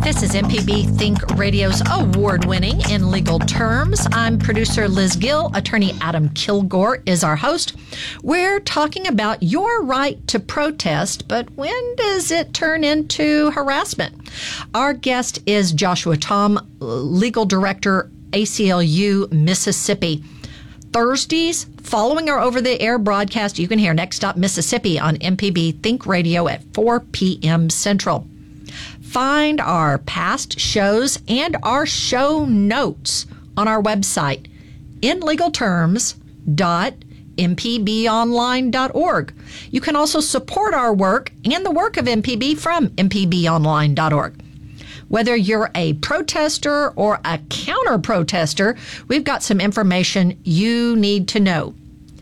This is MPB Think Radio's award-winning In Legal Terms. I'm producer Liz Gill. Attorney Adam Kilgore is our host. We're talking about your right to protest, but when does it turn into harassment? Our guest is Joshua Tom, Legal Director, ACLU, Mississippi. Thursdays, following our over-the-air broadcast, you can hear Next Stop Mississippi on MPB Think Radio at 4 p.m. Central. Find our past shows and our show notes on our website, inlegalterms.mpbonline.org. You can also support our work and the work of MPB from mpbonline.org. Whether you're a protester or a counter-protester, we've got some information you need to know.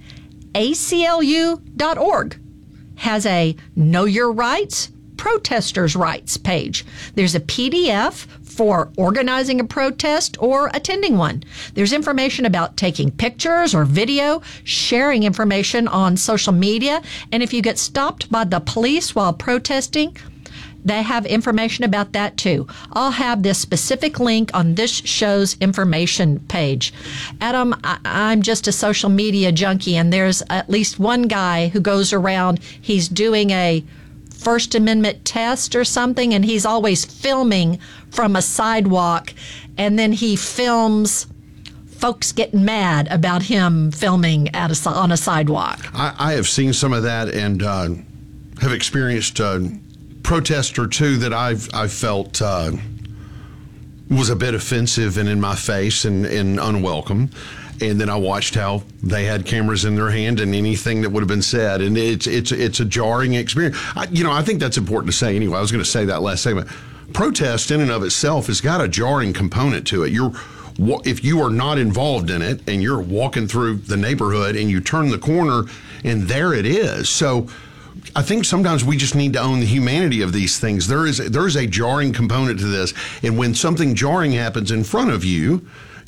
ACLU.org has a Know Your Rights, Protesters' Rights page. There's a PDF for organizing a protest or attending one. There's information about taking pictures or video, sharing information on social media, and if you get stopped by the police while protesting, they have information about that too. I'll have this specific link on this show's information page. Adam, I'm just a social media junkie, and there's at least one guy who goes around, he's doing a First Amendment test or something, and he's always filming from a sidewalk, and then he films folks getting mad about him filming on a sidewalk. I have seen some of that and have experienced protest or two that I've felt was a bit offensive and in my face and unwelcome. And then I watched how they had cameras in their hand and anything that would have been said. And it's a jarring experience. I think that's important to say anyway. I was going to say that last segment. Protest in and of itself has got a jarring component to it. If you are not involved in it and you're walking through the neighborhood and you turn the corner and there it is. So I think sometimes we just need to own the humanity of these things. There is a jarring component to this. And when something jarring happens in front of you,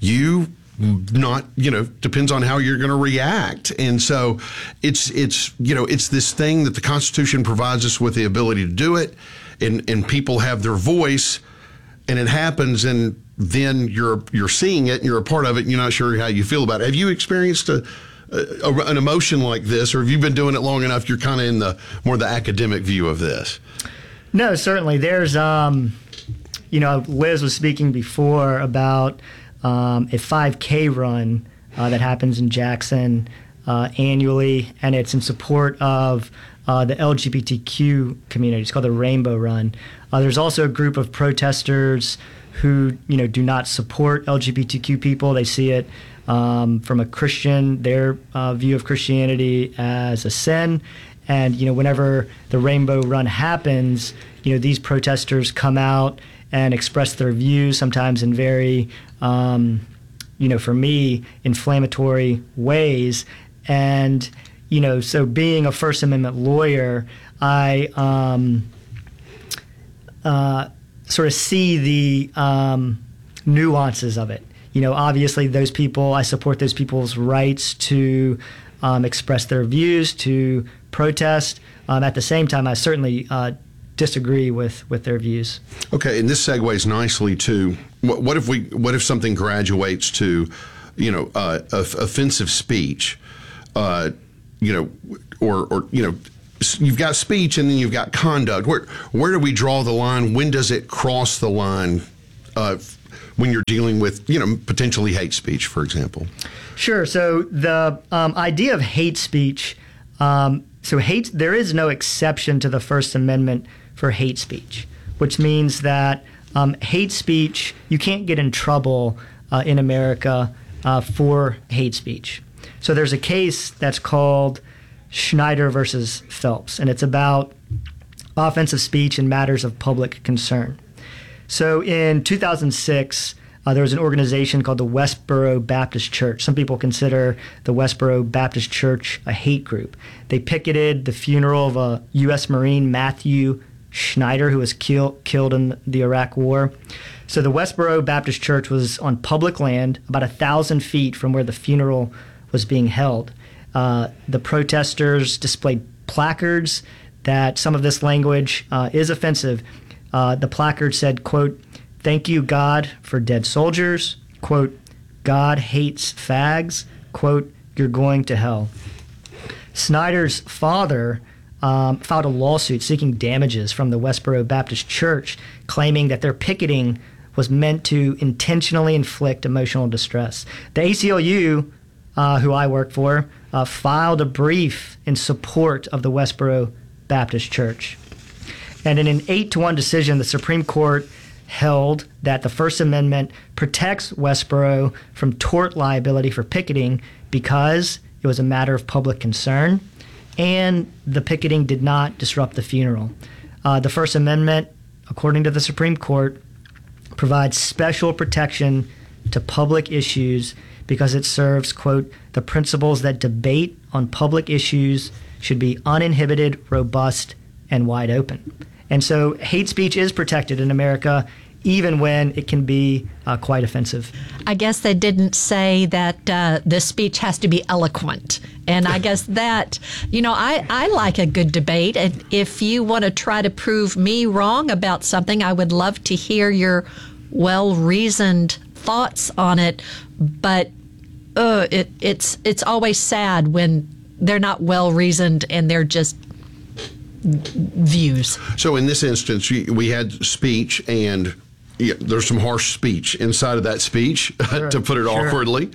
depends on how you're going to react. And so it's this thing that the Constitution provides us with the ability to do it, and people have their voice, and it happens, and then you're seeing it and you're a part of it and you're not sure how you feel about it. Have you experienced an emotion like this, or have you been doing it long enough you're kind of in the academic view of this? No, certainly. There's Liz was speaking before about a 5K run that happens in Jackson annually, and it's in support of the LGBTQ community. It's called the Rainbow Run. There's also a group of protesters who do not support LGBTQ people. They see it from a Christian, their view of Christianity as a sin. And whenever the Rainbow Run happens, these protesters come out and express their views, sometimes in very, for me, inflammatory ways. And, so being a First Amendment lawyer, I sort of see the nuances of it. Obviously those people, I support those people's rights to express their views, to protest. At the same time, I certainly disagree with their views. Okay, and this segues nicely to what if something graduates to, offensive speech, or you've got speech and then you've got conduct. Where do we draw the line? When does it cross the line? When you're dealing with, potentially hate speech, for example? Sure. So the idea of hate speech, there is no exception to the First Amendment for hate speech, which means that hate speech, you can't get in trouble in America for hate speech. So there's a case that's called Schneider versus Phelps, and it's about offensive speech in matters of public concern. So in 2006, there was an organization called the Westboro Baptist Church. Some people consider the Westboro Baptist Church a hate group. They picketed the funeral of a U.S. Marine, Matthew Schneider, who was killed in the Iraq War. So the Westboro Baptist Church was on public land, about 1,000 feet from where the funeral was being held. The protesters displayed placards that some of this language is offensive. The placard said, quote, "Thank you, God, for dead soldiers." Quote, "God hates fags." Quote, "You're going to hell." Snyder's father filed a lawsuit seeking damages from the Westboro Baptist Church, claiming that their picketing was meant to intentionally inflict emotional distress. The ACLU, who I work for, filed a brief in support of the Westboro Baptist Church. And in an 8-1 decision, the Supreme Court held that the First Amendment protects Westboro from tort liability for picketing because it was a matter of public concern and the picketing did not disrupt the funeral. The First Amendment, according to the Supreme Court, provides special protection to public issues because it serves, quote, "the principles that debate on public issues should be uninhibited, robust, and wide open." And so hate speech is protected in America, even when it can be quite offensive. I guess they didn't say that the speech has to be eloquent. And I guess that, I like a good debate. And if you want to try to prove me wrong about something, I would love to hear your well-reasoned thoughts on it. But it's always sad when they're not well-reasoned and they're just views. So in this instance, we had speech, and there's some harsh speech inside of that speech, sure, to put it awkwardly.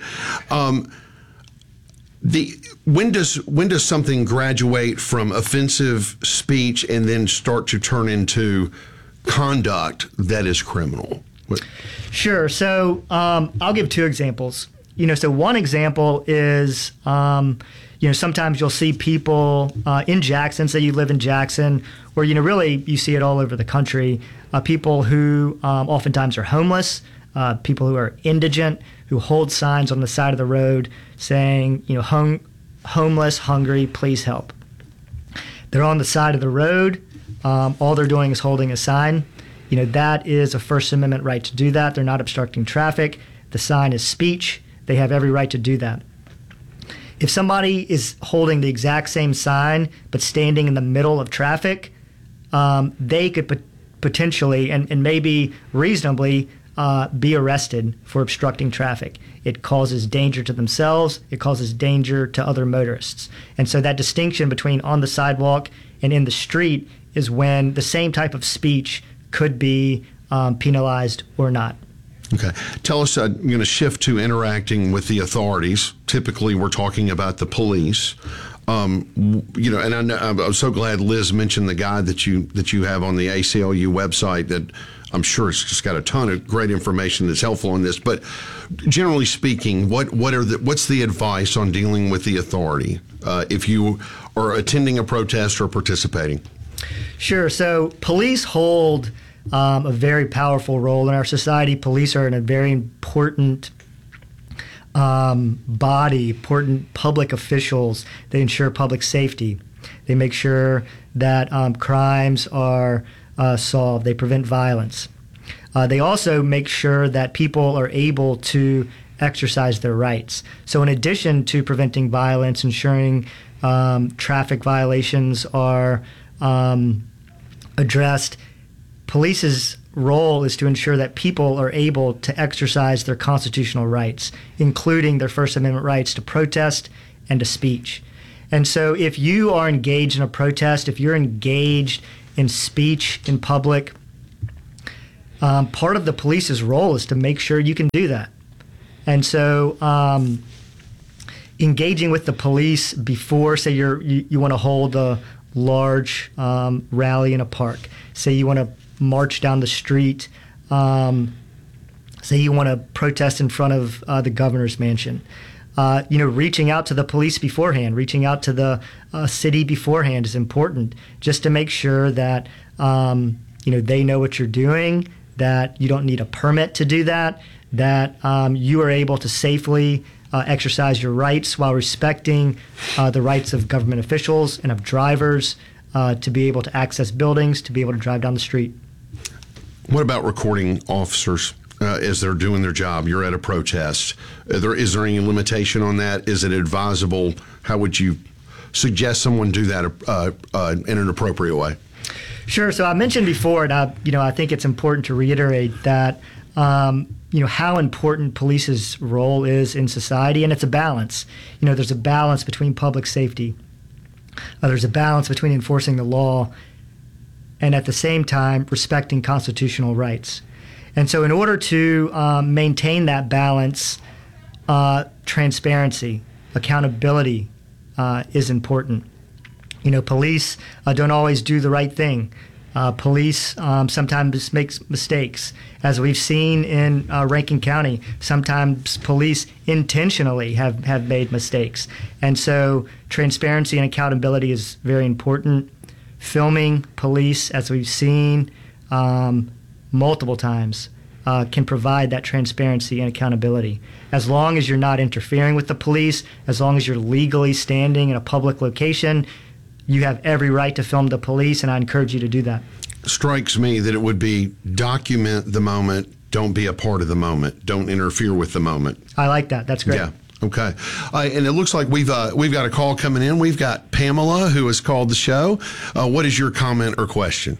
When does something graduate from offensive speech and then start to turn into conduct that is criminal? Sure. So I'll give two examples. So one example is, sometimes you'll see people in Jackson, say you live in Jackson, where, really you see it all over the country, people who oftentimes are homeless, people who are indigent, who hold signs on the side of the road saying, homeless, hungry, please help. They're on the side of the road. All they're doing is holding a sign. That is a First Amendment right to do that. They're not obstructing traffic. The sign is speech. They have every right to do that. If somebody is holding the exact same sign but standing in the middle of traffic, they could potentially and maybe reasonably be arrested for obstructing traffic. It causes danger to themselves. It causes danger to other motorists. And so that distinction between on the sidewalk and in the street is when the same type of speech could be penalized or not. Okay. Tell us, I'm going to shift to interacting with the authorities. Typically, we're talking about the police. And I'm so glad Liz mentioned the guide that you have on the ACLU website that I'm sure it's just got a ton of great information that's helpful on this. But generally speaking, what's the advice on dealing with the authority if you are attending a protest or participating? Sure. So police hold a very powerful role in our society. Police are in a very important body, important public officials. They ensure public safety. They make sure that crimes are solved. They prevent violence. They also make sure that people are able to exercise their rights. So in addition to preventing violence, ensuring traffic violations are addressed, police's role is to ensure that people are able to exercise their constitutional rights, including their First Amendment rights to protest and to speech. And so if you are engaged in a protest, if you're engaged in speech in public, part of the police's role is to make sure you can do that. And so engaging with the police before, say you want to hold a large rally in a park, say you want to march down the street, say you want to protest in front of the governor's mansion. Reaching out to the police beforehand, reaching out to the city beforehand is important, just to make sure that they know what you're doing, that you don't need a permit to do that, that you are able to safely exercise your rights while respecting the rights of government officials and of drivers to be able to access buildings, to be able to drive down the street. What about recording officers as they're doing their job? You're at a protest. Is there any limitation on that? Is it advisable? How would you suggest someone do that in an appropriate way? Sure. So I mentioned before, and I think it's important to reiterate that how important police's role is in society, and it's a balance. There's a balance between public safety. There's a balance between enforcing the law and at the same time respecting constitutional rights. And so in order to maintain that balance, transparency, accountability is important. Police don't always do the right thing. Police sometimes makes mistakes. As we've seen in Rankin County, sometimes police intentionally have made mistakes. And so transparency and accountability is very important. Filming police, as we've seen multiple times, can provide that transparency and accountability. As long as you're not interfering with the police, as long as you're legally standing in a public location, you have every right to film the police, and I encourage you to do that. Strikes me that it would be document the moment, don't be a part of the moment, don't interfere with the moment. I like that. That's great. Yeah. Okay. And it looks like we've got a call coming in. We've got Pamela who has called the show. What is your comment or question?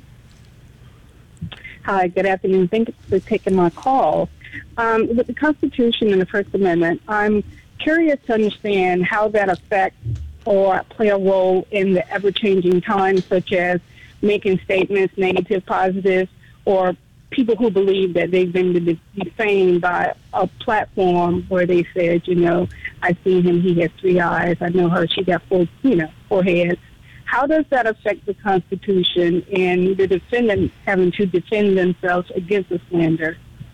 Hi, good afternoon. Thank you for taking my call. With the Constitution and the First Amendment, I'm curious to understand how that affects or play a role in the ever-changing times, such as making statements, negative, positive, or people who believe that they've been defamed by a platform where they said, I see him, he has 3 eyes. I know her, she got 4 heads. How does that affect the Constitution and the defendant having to defend themselves against the slander?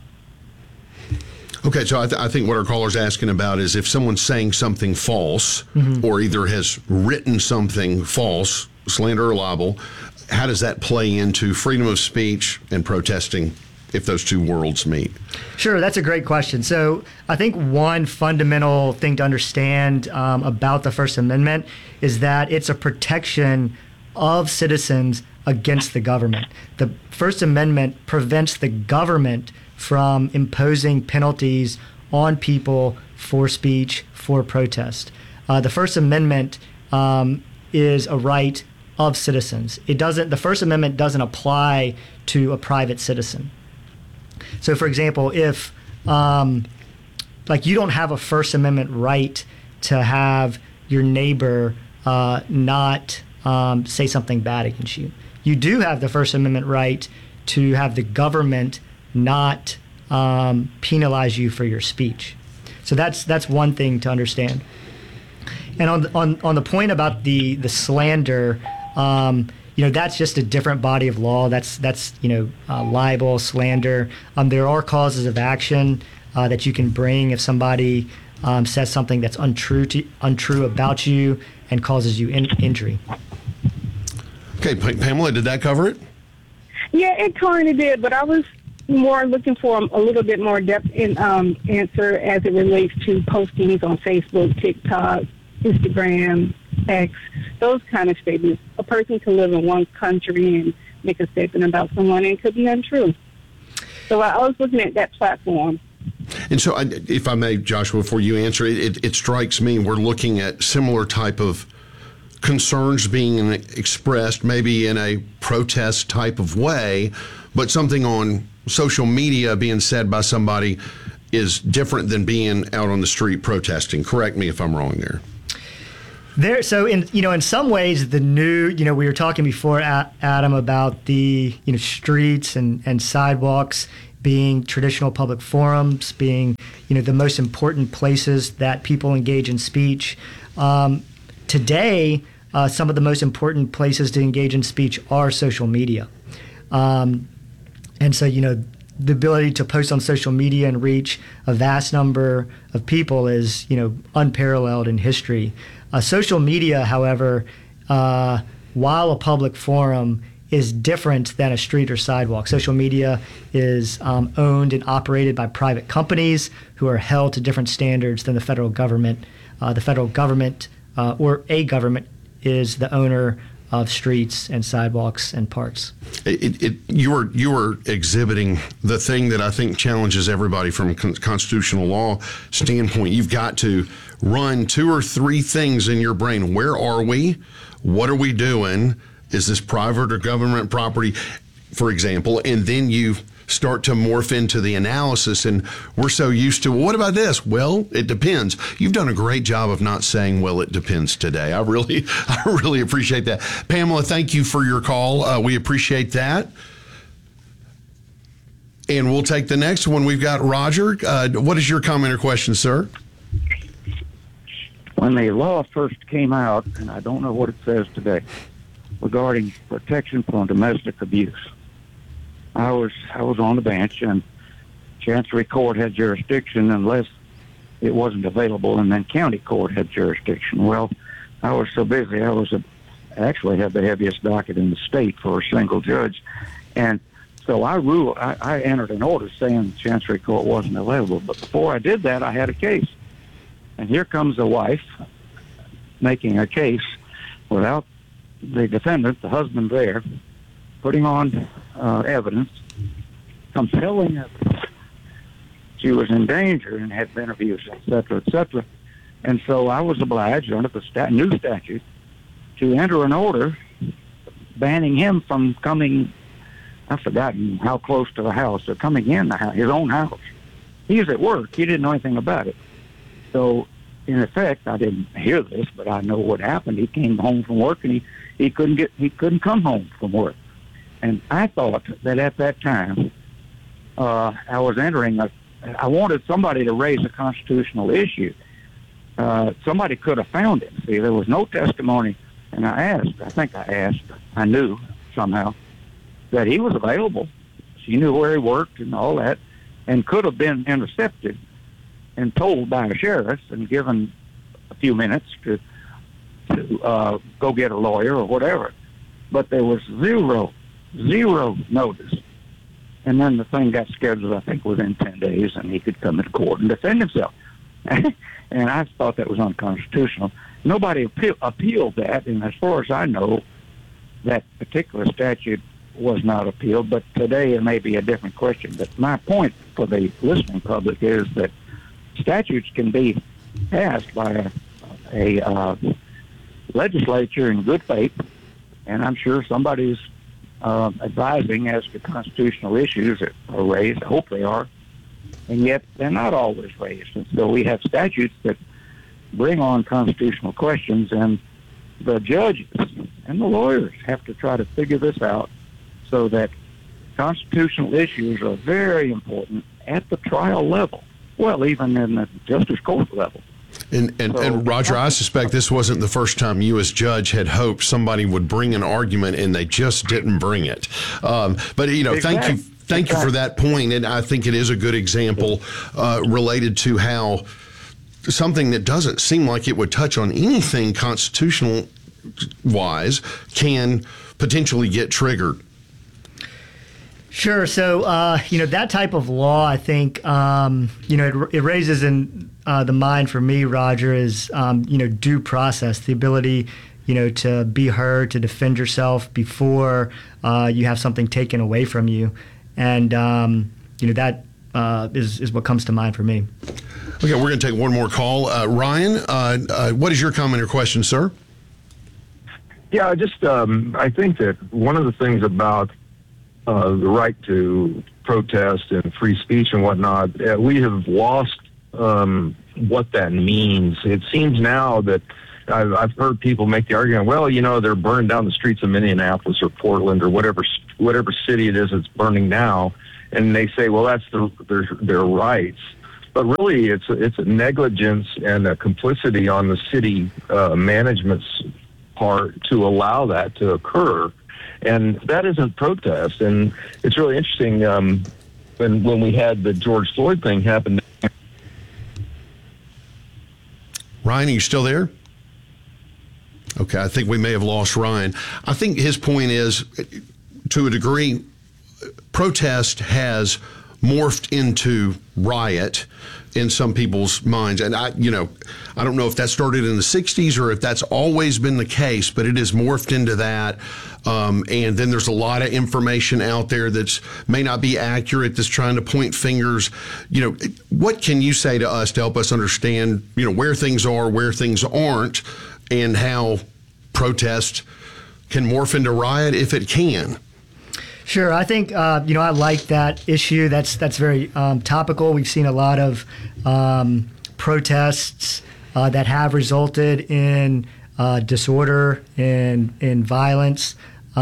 Okay, so I think what our caller's asking about is if someone's saying something false or either has written something false, slander or libel, how does that play into freedom of speech and protesting if those two worlds meet? Sure, that's a great question. So I think one fundamental thing to understand about the First Amendment is that it's a protection of citizens against the government. The First Amendment prevents the government from imposing penalties on people for speech, for protest. The First Amendment is a right of citizens. The First Amendment doesn't apply to a private citizen. So, for example, if you don't have a First Amendment right to have your neighbor not say something bad against you. You do have the First Amendment right to have the government not penalize you for your speech. So that's one thing to understand. And on the point about the slander, that's just a different body of law. That's libel, slander. There are causes of action that you can bring if somebody says something that's untrue about you and causes you injury. Okay, Pamela, did that cover it? Yeah, it kind of did, but I was more looking for a little bit more depth in answer as it relates to postings on Facebook, TikTok, Instagram, X, those kind of statements. A person can live in one country and make a statement about someone and it could be untrue. So I was looking at that platform. And so, if I may, Joshua, before you answer, it strikes me we're looking at similar type of concerns being expressed, maybe in a protest type of way, but something on social media being said by somebody is different than being out on the street protesting. Correct me if I'm wrong there. So in some ways, the new, we were talking before, Adam, about the streets and sidewalks being traditional public forums, being the most important places that people engage in speech. Today, some of the most important places to engage in speech are social media. And so, the ability to post on social media and reach a vast number of people is, unparalleled in history. Social media, however, while a public forum, is different than a street or sidewalk. Social media is owned and operated by private companies who are held to different standards than the federal government. The federal government, or a government, is the owner of streets and sidewalks and parks. You were exhibiting the thing that I think challenges everybody from a constitutional law standpoint. You've got to run 2 or 3 things in your brain. Where are we? What are we doing? Is this private or government property, for example? And then you start to morph into the analysis, and we're so used to, well, what about this? Well, it depends. You've done a great job of not saying, well, it depends today. I really appreciate that. Pamela, thank you for your call. We appreciate that. And we'll take the next one. We've got Roger. What is your comment or question, sir? When the law first came out, and I don't know what it says today, regarding protection from domestic abuse, I was on the bench, and Chancery Court had jurisdiction unless it wasn't available, and then County Court had jurisdiction. Well, I was so busy, actually had the heaviest docket in the state for a single judge, and so I entered an order saying Chancery Court wasn't available. But before I did that, I had a case, and here comes a wife making a case without the defendant, the husband, there, putting on evidence, compelling evidence. She was in danger and had been abused, et cetera, et cetera. And so I was obliged, under the new statute, to enter an order banning him from coming, I've forgotten how close to the house, or coming in the house, his own house. He was at work. He didn't know anything about it. So, in effect, I didn't hear this, but I know what happened. He came home from work, and he couldn't come home from work. And I thought that at that time, I was I wanted somebody to raise a constitutional issue. Somebody could have found him. See, there was no testimony, and I knew somehow that he was available. She knew where he worked and all that, and could have been intercepted and told by a sheriff and given a few minutes to go get a lawyer or whatever. But there was zero notice. And then the thing got scheduled, I think, within 10 days, and he could come to court and defend himself. And I thought that was unconstitutional. Nobody appealed that, and as far as I know, that particular statute was not appealed, but today it may be a different question. But my point for the listening public is that statutes can be passed by a legislature in good faith, and I'm sure somebody's advising as to constitutional issues that are raised. I hope they are. And yet they're not always raised. And so we have statutes that bring on constitutional questions, and the judges and the lawyers have to try to figure this out so that constitutional issues are very important at the trial level. Well, even in the justice court level. And Roger, I suspect this wasn't the first time you as judge had hoped somebody would bring an argument and they just didn't bring it. But, you know, Exactly. thank you for that point. And I think it is a good example related to how something that doesn't seem like it would touch on anything constitutional wise can potentially get triggered. Sure. So, that type of law, I think, it raises in the mind for me, Roger, is, due process, the ability, to be heard, to defend yourself before you have something taken away from you. And, that is what comes to mind for me. Okay, we're going to take one more call. Ryan, what is your comment or question, sir? Yeah, I think that one of the things about the right to protest and free speech and whatnot, we have lost what that means. It seems now that I've heard people make the argument, well, they're burning down the streets of Minneapolis or Portland or whatever city it is that's burning now, and they say, well, that's their rights. But really, it's a negligence and a complicity on the city management's part to allow that to occur. And that isn't protest. And it's really interesting when we had the George Floyd thing happen. Ryan, are you still there? Okay, I think we may have lost Ryan. I think his point is, to a degree, protest has morphed into riot in some people's minds. And I don't know if that started in the 60s or if that's always been the case, but it has morphed into that. And then there's a lot of information out there that's may not be accurate, that's trying to point fingers. What can you say to us to help us understand, where things are, where things aren't, and how protest can morph into riot if it can? Sure. I think, I like that issue. That's very topical. We've seen a lot of protests that have resulted in disorder and in violence.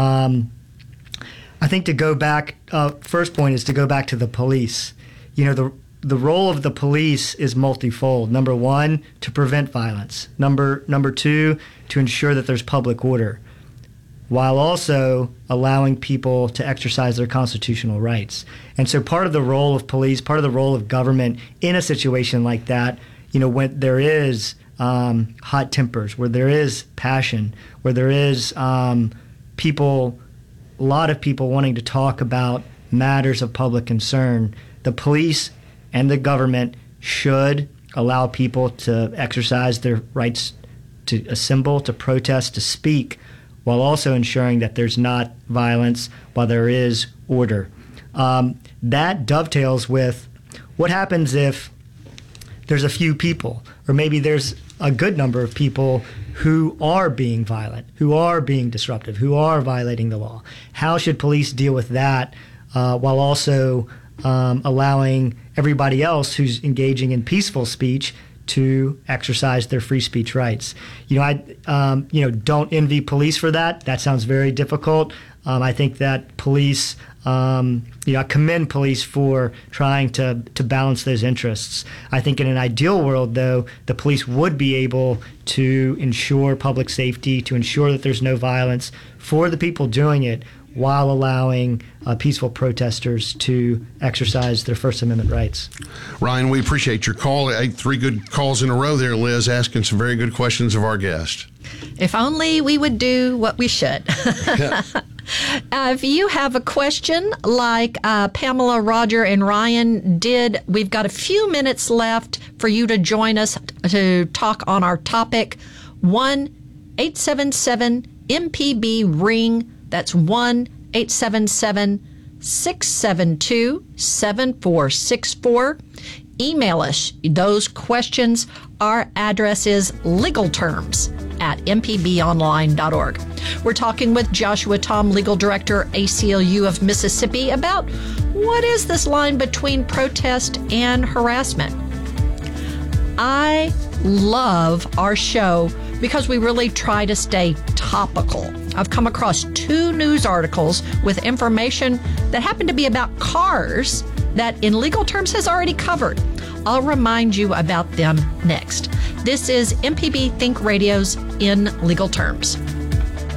I think to go back, first point is to go back to the police. The role of the police is multifold. Number one, to prevent violence. Number two, to ensure that there's public order, while also allowing people to exercise their constitutional rights. And so part of the role of police, part of the role of government in a situation like that, when there is hot tempers, where there is passion, where there is a lot of people wanting to talk about matters of public concern, the police and the government should allow people to exercise their rights to assemble, to protest, to speak, while also ensuring that there's not violence, while there is order. That dovetails with what happens if there's a few people, or maybe there's a good number of people who are being violent, who are being disruptive, who are violating the law. How should police deal with that while also allowing everybody else who's engaging in peaceful speech to exercise their free speech rights? I don't envy police for that. That sounds very difficult. I think that police, I commend police for trying to balance those interests. I think in an ideal world, though, the police would be able to ensure public safety, to ensure that there's no violence for the people doing it, while allowing peaceful protesters to exercise their First Amendment rights. Ryan, we appreciate your call. 3 good calls in a row there, Liz, asking some very good questions of our guest. If only we would do what we should. If you have a question like Pamela, Roger, and Ryan did, we've got a few minutes left for you to join us to talk on our topic. 1-877-MPB-RING. That's 1-877-672-7464. Email us those questions. Our address is legalterms@mpbonline.org. We're talking with Joshua Tom, Legal Director, ACLU of Mississippi, about what is this line between protest and harassment. I love our show because we really try to stay topical. I've come across 2 news articles with information that happen to be about cars that In Legal Terms has already covered. I'll remind you about them next. This is MPB Think Radio's In Legal Terms.